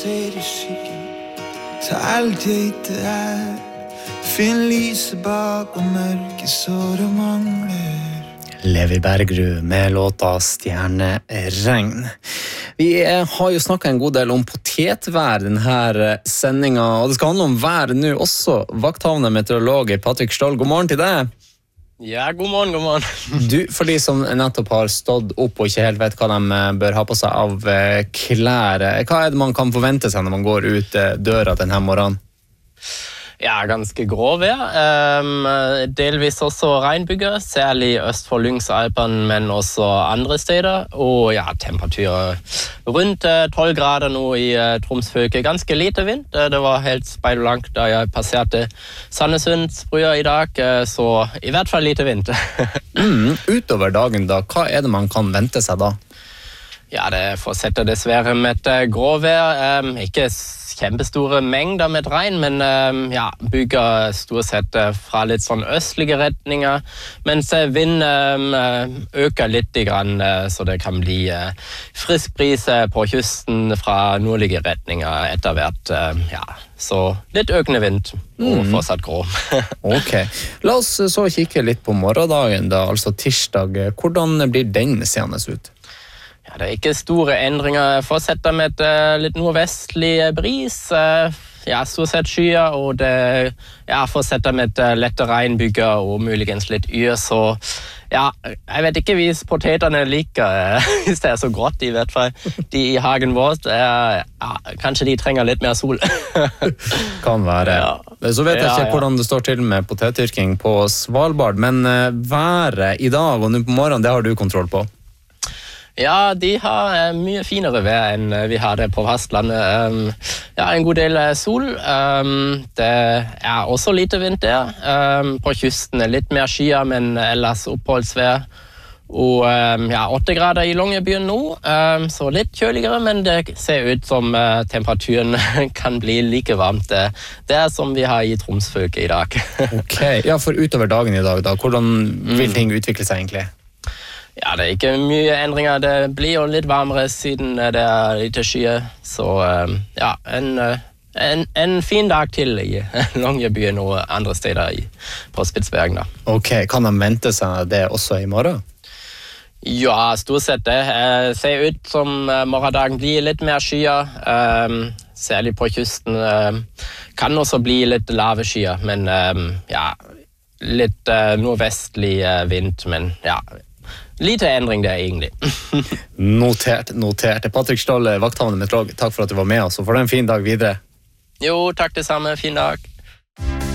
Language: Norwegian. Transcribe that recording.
Ser I skyggen, ta alt jeg ikke Finn lyset bak og mørke så det mangler Levi Bergerud med låta Stjerneregn. Vi har jo snakket en god del om potetvær denne sendingen, og det skal handle om vær nå også. Vakthavende meteorolog Patrick Stoll, god morgen til deg. Ja, god morgen. Du, for de som nettopp har stått opp og ikke helt vet hva de bør ha på seg av klær, hva det man kan forvente seg når man går ut døra denne morgenen? Ja, ganske grå vær. Delvis også regnbyger, særlig øst for Lyngsalpene, men også andre steder. Og ja, temperaturer rundt 12 grader nå I Tromsfylket. Ganske lite vind. Det var helt speilblankt da jeg passerte Sandnesundsbrua I dag, så I hvert fall lite vind. Utover dagen da, hva det man kan vente seg da? Ja, det fortsetter dessverre med gråvær. Ikke kjempestore mengder med regn, men ja, bygger stort sett fra litt sånn østlige retninger, mens vinden øker litt grann, så det kan bli frisk bris på kysten fra nordlige retninger etter hvert. Ja, så litt økende vind og fortsatt grå. Ok, la oss så kikke litt på morgendagen da, altså tirsdag. Hvordan blir den seende ut? Ja, det ikke store endringer. Jeg fortsetter med litt nordvestlig bris. Ja, stort sett skyer, og det fortsetter med lette regnbyger og muligens litt yr. Så ja, jeg vet ikke hvis potetene liker, hvis det så grått I hvert fall. De I hagen vår, kanskje de trenger litt mer sol. Kan være. Ja. Så vet jeg ikke hvordan det står til med potetdyrking på Svalbard, men været I dag og nå på morgenen, det har du kontroll på. Ja, de har mye finere vær enn vi har det på fastlandet. Ja, en god del sol. Det også lite vind der. På kysten litt mer skyer, men ellers oppholdsvær. Og ja, 8 grader I Longyearbyen nå, så litt kjøligere, men det ser ut som temperaturen kan bli like varmt der som vi har I Tromsfylket I dag. Ok, ja, for utover dagen I dag da, hvordan vil ting utvikle seg egentlig? Ja, det ikke mye endringer. Det blir jo litt varmere siden det litt skyer. Så ja, en fin dag til I Longyearbyen og andre steder på Spitsbergen da. Ok, kan de vente seg det også I morgen? Ja, stort sett det. Ser ut som morgendagen blir litt mer skyer. Særlig på kysten kan også bli litt lave skyer, men ja, litt nordvestlig vind, men ja, lite endring det egentlig. Notert. Patrick Stoll, vakthavende meteorolog, takk for at du var med oss, og for en fin dag videre. Jo, takk det samme, fin dag.